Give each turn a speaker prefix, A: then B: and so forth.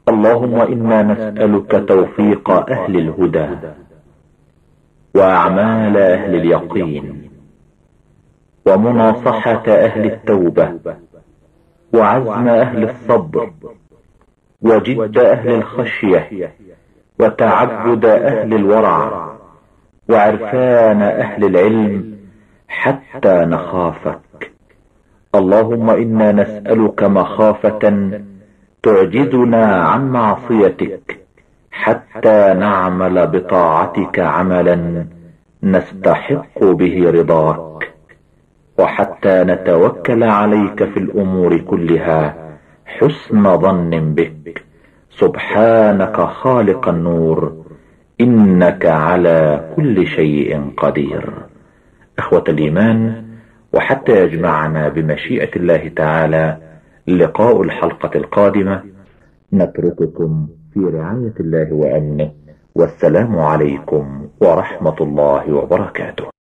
A: اللهم إنا نسألك توفيق أهل الهدى وأعمال أهل اليقين ومناصحة أهل التوبة وعزم أهل الصبر وجد أهل الخشية وتعبد أهل الورع وعرفان أهل العلم حتى نخافك. اللهم إنا نسألك مخافة تعجزنا عن معصيتك حتى نعمل بطاعتك عملا نستحق به رضاك، وحتى نتوكل عليك في الأمور كلها حسن ظن بك. سبحانك خالق النور، إنك على كل شيء قدير. إخوة الإيمان، وحتى يجمعنا بمشيئة الله تعالى لقاء الحلقة القادمة، نترككم في رعاية الله وأمنه، والسلام عليكم ورحمة الله وبركاته.